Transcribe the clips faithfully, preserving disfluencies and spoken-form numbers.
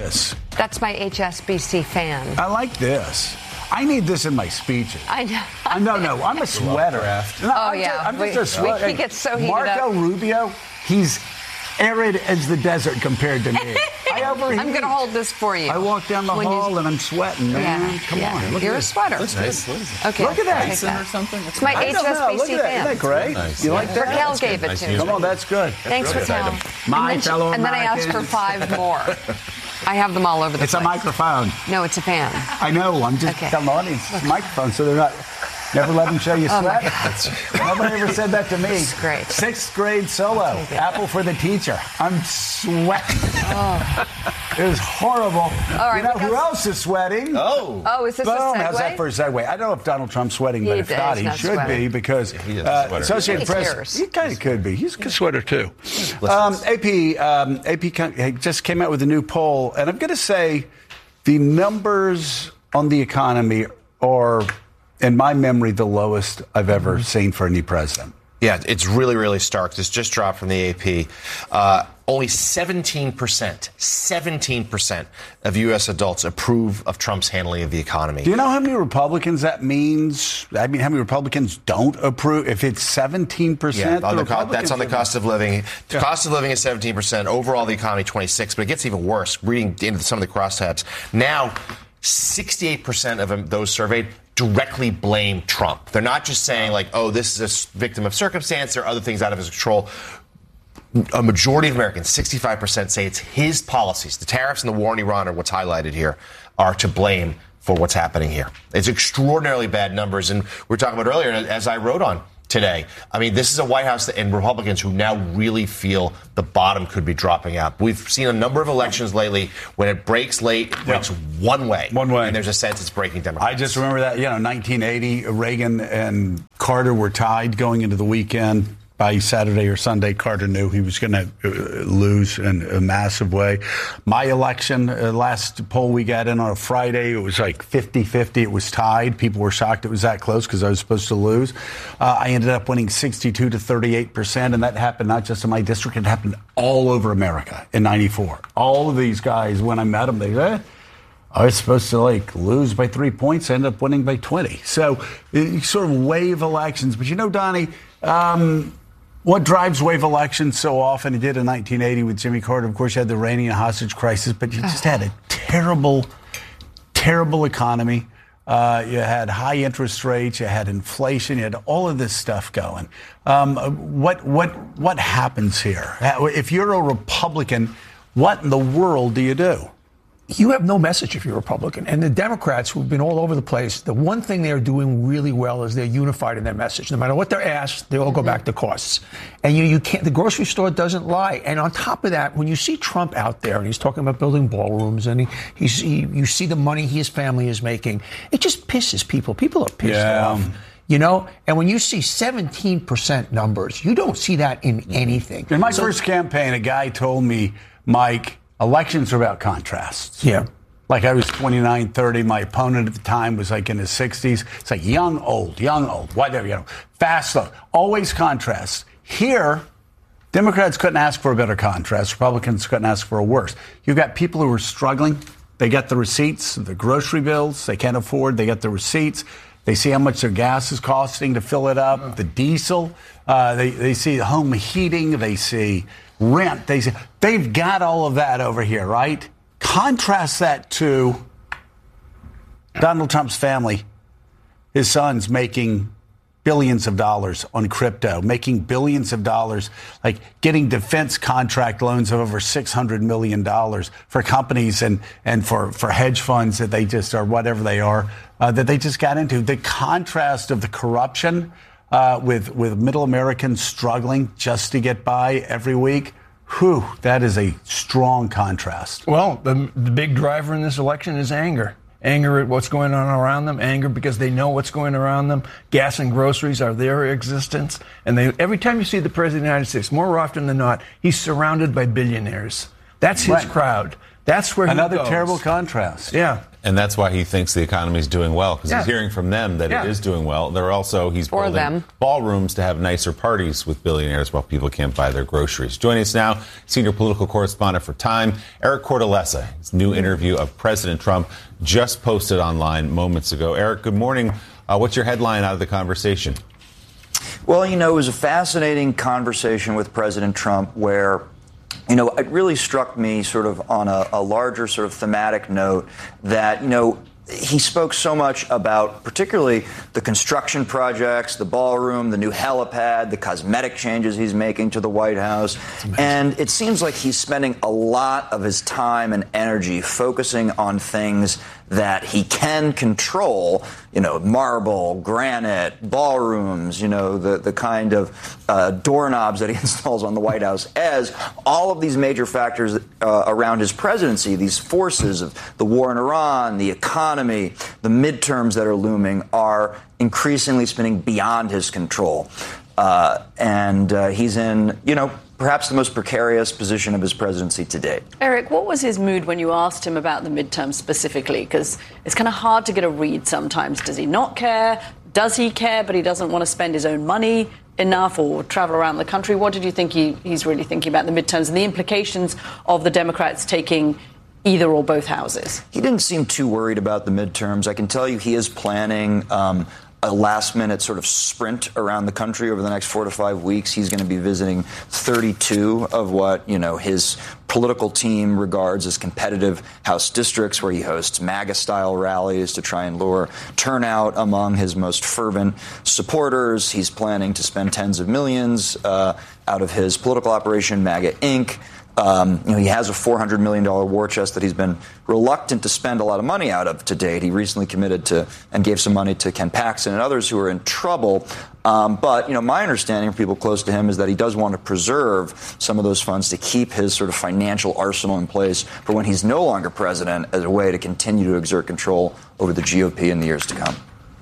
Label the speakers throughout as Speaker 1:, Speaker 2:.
Speaker 1: this.
Speaker 2: That's my H S B C fan.
Speaker 1: I like this. I need this in my speeches.
Speaker 2: I know.
Speaker 1: Uh, no, no, I'm a sweater.
Speaker 2: Oh,
Speaker 1: No, I'm
Speaker 2: yeah.
Speaker 1: Just, I'm
Speaker 2: we,
Speaker 1: just a sweater.
Speaker 2: we, he gets so heated
Speaker 1: Marco
Speaker 2: up.
Speaker 1: Rubio, he's arid as the desert compared to me. I overheat.
Speaker 2: I'm going to hold this for you.
Speaker 1: I walk down the
Speaker 2: When
Speaker 1: hall
Speaker 2: you...
Speaker 1: and I'm sweating, man.
Speaker 2: Yeah,
Speaker 1: Come
Speaker 2: yeah.
Speaker 1: on. Look
Speaker 2: You're
Speaker 1: at
Speaker 2: a sweater.
Speaker 3: Looks nice. What is it?
Speaker 2: Okay.
Speaker 1: Look at that.
Speaker 2: Take that.
Speaker 3: Or something?
Speaker 2: It's my
Speaker 1: I
Speaker 2: H
Speaker 1: don't
Speaker 2: S
Speaker 1: know.
Speaker 2: B
Speaker 1: Look
Speaker 2: C
Speaker 1: at that.
Speaker 2: fan.
Speaker 1: Isn't that great?
Speaker 3: Nice.
Speaker 1: You
Speaker 3: Yeah.
Speaker 1: like that?
Speaker 2: Raquel gave it
Speaker 3: Nice
Speaker 2: to me.
Speaker 3: use.
Speaker 1: Come on, that's good.
Speaker 2: Thanks,
Speaker 3: Really
Speaker 2: Raquel.
Speaker 3: good.
Speaker 1: My
Speaker 2: and then,
Speaker 1: fellow
Speaker 2: and then I asked for
Speaker 1: Americans.
Speaker 2: five more. I have them all over the
Speaker 1: It's
Speaker 2: place.
Speaker 1: a microphone.
Speaker 2: No, it's a fan.
Speaker 1: I know. I'm just
Speaker 2: Okay.
Speaker 1: telling the audience it's a microphone, so they're not. Never let them show you
Speaker 2: Oh, my
Speaker 1: sweat. Nobody ever said that to me.
Speaker 2: This is great.
Speaker 1: Sixth grade solo, Apple for the Teacher. I'm sweating.
Speaker 2: Oh.
Speaker 1: It was horrible.
Speaker 2: All right,
Speaker 1: you know
Speaker 2: because-
Speaker 1: who else is sweating?
Speaker 3: Oh.
Speaker 2: Oh, is this
Speaker 1: Boom.
Speaker 2: a segue?
Speaker 1: How's that for a segue? I don't know if Donald Trump's sweating, but
Speaker 2: He
Speaker 1: if
Speaker 2: does
Speaker 1: not, he
Speaker 2: not
Speaker 1: should
Speaker 2: sweating.
Speaker 1: be because
Speaker 3: he is a
Speaker 1: uh,
Speaker 3: sweater.
Speaker 1: Associated
Speaker 2: He
Speaker 1: Press.
Speaker 2: tears.
Speaker 1: He kind of could be. He's a good sweater too. Um, A P um, A P con- just came out with a new poll, and I'm going to say the numbers on the economy are, in my memory, the lowest I've ever
Speaker 2: Mm-hmm.
Speaker 1: seen for any president.
Speaker 4: Yeah, it's really, really stark. This just dropped from the A P. Uh, only seventeen percent, seventeen percent of U S adults approve of Trump's handling of the economy.
Speaker 1: Do you know how many Republicans that means? I mean, how many Republicans don't approve? If it's seventeen
Speaker 4: Yeah,
Speaker 1: percent,
Speaker 4: on the co- that's on the cost of living. The
Speaker 1: Yeah.
Speaker 4: cost of living is seventeen percent. Overall, the economy twenty-six. But it gets even worse. Reading into some of the crosstabs now, sixty-eight percent of them, those surveyed directly blame Trump. They're not just saying like, "Oh, this is a s- victim of circumstance or other things out of his control." A majority of Americans, sixty-five percent, say it's his policies. The tariffs and the war in Iran are what's highlighted here, are to blame for what's happening here. It's extraordinarily bad numbers. And we were talking about earlier, and as I wrote on today, I mean, this is a White House and Republicans who now really feel the bottom could be dropping out. We've seen a number of elections lately when it breaks late, it breaks one way.
Speaker 1: One way.
Speaker 4: And there's a sense it's breaking Democrats.
Speaker 1: I just remember that, you know, nineteen eighty, Reagan and Carter were tied going into the weekend. By Saturday or Sunday, Carter knew he was going to uh, lose in a massive way. My election, uh, last poll we got in on a Friday, it was like fifty-fifty. It was tied. People were shocked it was that close because I was supposed to lose. Uh, I ended up winning sixty-two to thirty-eight percent, and that happened not just in my district. It happened all over America in ninety-four. All of these guys, when I met them, they said, I was supposed to like lose by three points, I ended up winning by twenty. So you sort of wave elections. But you know, Donnie, um, what drives wave elections so often? It did in nineteen eighty with Jimmy Carter. Of course, you had the Iranian hostage crisis, but you just had a terrible, terrible economy. Uh, you had high interest rates. You had inflation. You had all of this stuff going. Um, what what what happens here? If you're a Republican, what in the world do you do?
Speaker 5: You have no message if you're a Republican. And the Democrats, who've been all over the place, the one thing they're doing really well is they're unified in their message. No matter what they're asked, they all go back to costs. And you, you can't, the grocery store doesn't lie. And on top of that, when you see Trump out there and he's talking about building ballrooms and he, he's, he, you see the money his family is making, it just pisses people. People are pissed
Speaker 1: Yeah.
Speaker 5: off. You know, and when you see seventeen percent numbers, you don't see that in anything.
Speaker 1: In my
Speaker 5: So-
Speaker 1: first campaign, a guy told me, Mike, elections are about contrasts.
Speaker 5: Yeah.
Speaker 1: Like I was twenty-nine, thirty. My opponent at the time was like in his sixties. It's like young, old, young, old, whatever, you know, fast, slow. Always contrasts. Here, Democrats couldn't ask for a better contrast. Republicans couldn't ask for a worse. You've got people who are struggling. They get the receipts, the grocery bills they can't afford. They get the receipts. They see how much their gas is costing to fill it up, the diesel. Uh, they, they see home heating. They see rent. They see, they've got all of that over here, right? Contrast that to Donald Trump's family. His son's making billions of dollars on crypto, making billions of dollars, like getting defense contract loans of over six hundred million dollars for companies and, and for, for hedge funds that they just are, whatever they are, uh, that they just got into. The contrast of the corruption uh, with, with middle Americans struggling just to get by every week. Whew, that is a strong contrast.
Speaker 6: Well, the, the big driver in this election is anger. Anger at what's going on around them, anger because they know what's going around them. Gas and groceries are their existence. And they, every time you see the President of the United States, more often than not, he's surrounded by billionaires. That's his
Speaker 1: Right.
Speaker 6: crowd. That's where he
Speaker 1: Another
Speaker 6: goes.
Speaker 1: terrible contrast.
Speaker 6: Yeah.
Speaker 3: And that's why he thinks the economy is doing well, because
Speaker 6: Yeah.
Speaker 3: he's hearing from them that
Speaker 6: Yeah.
Speaker 3: it is doing well. They're also, he's
Speaker 2: Or
Speaker 3: building
Speaker 2: them.
Speaker 3: ballrooms to have nicer parties with billionaires while people can't buy their groceries. Joining us now, senior political correspondent for Time, Eric Cortellessa. His new interview of President Trump just posted online moments ago. Eric, good morning. Uh, what's your headline out of the conversation?
Speaker 7: Well, you know, it was a fascinating conversation with President Trump where, you know, it really struck me sort of on a, a larger sort of thematic note that, you know, he spoke so much about particularly the construction projects, the ballroom, the new helipad, the cosmetic changes he's making to the White House. And it seems like he's spending a lot of his time and energy focusing on things that he can control, you know, marble, granite, ballrooms, you know, the, the kind of uh, doorknobs that he installs on the White House, as all of these major factors uh, around his presidency, these forces of the war in Iran, the economy, the midterms that are looming, are increasingly spinning beyond his control. Uh, and uh, he's in, you know, perhaps the most precarious position of his presidency to date.
Speaker 8: Eric, what was his mood when you asked him about the midterms specifically? Because it's kind of hard to get a read sometimes. Does he not care? Does he care, but he doesn't want to spend his own money enough or travel around the country? What did you think he, he's really thinking about the midterms and the implications of the Democrats taking either or both houses?
Speaker 7: He didn't seem too worried about the midterms. I can tell you he is planning um, a last-minute sort of sprint around the country over the next four to five weeks. He's going to be visiting thirty-two of what, you know, his political team regards as competitive House districts, where he hosts MAGA-style rallies to try and lure turnout among his most fervent supporters. He's planning to spend tens of millions uh, out of his political operation, MAGA Incorporated. Um, you know, he has a four hundred million dollars war chest that he's been reluctant to spend a lot of money out of to date. He recently committed to and gave some money to Ken Paxton and others who are in trouble. Um, but, you know, my understanding from people close to him is that he does want to preserve some of those funds to keep his sort of financial arsenal in place for when he's no longer president, as a way to continue to exert control over the G O P in the years to come.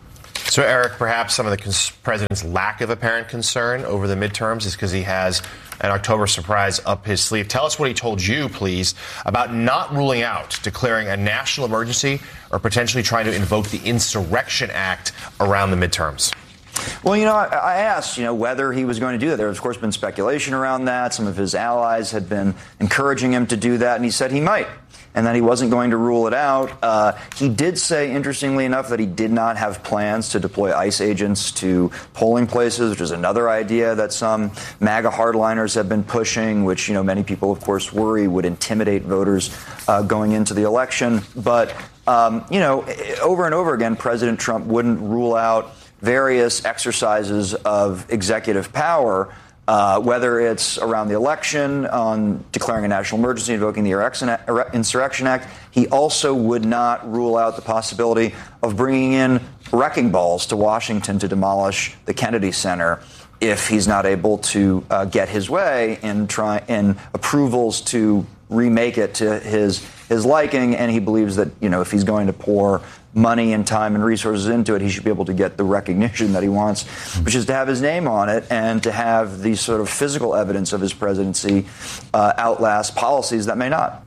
Speaker 4: So, Eric, perhaps some of the cons- president's lack of apparent concern over the midterms is because he has an October surprise up his sleeve. Tell us what he told you, please, about not ruling out declaring a national emergency or potentially trying to invoke the Insurrection Act around the midterms.
Speaker 7: Well, you know, I, I asked, you know, whether he was going to do that. There has, of course, been speculation around that. Some of his allies had been encouraging him to do that, and he said he might, and that he wasn't going to rule it out. Uh, he did say, interestingly enough, that he did not have plans to deploy ICE agents to polling places, which is another idea that some MAGA hardliners have been pushing, which, you know, many people, of course, worry would intimidate voters uh, going into the election. But, um, you know, over and over again, President Trump wouldn't rule out various exercises of executive power, uh, whether it's around the election, on declaring a national emergency, invoking the Insurrection Act. He also would not rule out the possibility of bringing in wrecking balls to Washington to demolish the Kennedy Center if he's not able to uh, get his way in try in approvals to remake it to his his liking. And he believes that, you know, if he's going to pour money and time and resources into it, he should be able to get the recognition that he wants, which is to have his name on it and to have the sort of physical evidence of his presidency uh, outlast policies that may not.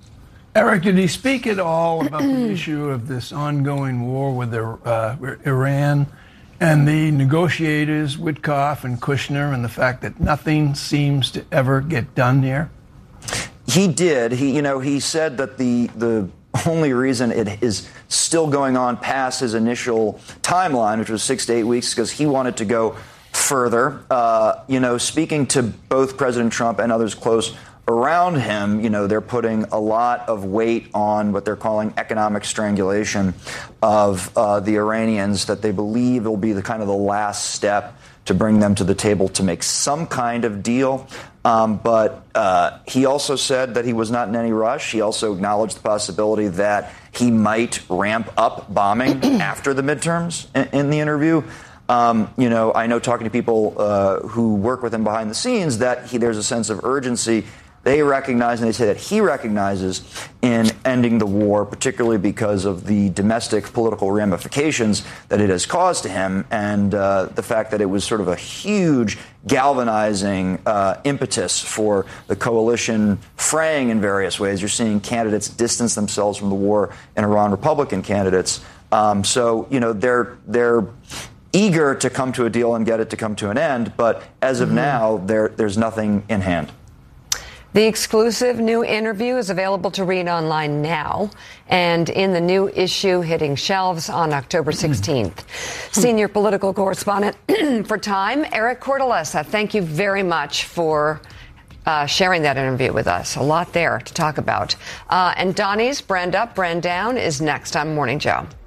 Speaker 6: Eric, did he speak at all about the issue of this ongoing war with uh, Iran and the negotiators, Witkoff and Kushner, and the fact that nothing seems to ever get done here?
Speaker 7: He did. He, you know, he said that the the only reason it is still going on past his initial timeline, which was six to eight weeks, because he wanted to go further. Uh, you know, speaking to both President Trump and others close around him, you know, they're putting a lot of weight on what they're calling economic strangulation of uh, the Iranians, that they believe will be the kind of the last step to bring them to the table to make some kind of deal. Um, but uh, he also said that he was not in any rush. He also acknowledged the possibility that he might ramp up bombing after the midterms in, in the interview. Um, you know, I know talking to people uh, who work with him behind the scenes that he, there's a sense of urgency they recognize, and they say that he recognizes, in ending the war, particularly because of the domestic political ramifications that it has caused to him, and uh, the fact that it was sort of a huge galvanizing uh, impetus for the coalition fraying in various ways. You're seeing candidates distance themselves from the war in Iran, Republican candidates. Um, so, you know, they're they're eager to come to a deal and get it to come to an end. But as of mm-hmm. now, there there's nothing in hand.
Speaker 2: The exclusive new interview is available to read online now and in the new issue hitting shelves on October sixteenth. Senior political correspondent for Time, Eric Cortellessa, thank you very much for uh, sharing that interview with us. A lot there to talk about. Uh, and Donnie's Brand Up, Brand Down is next on Morning Joe.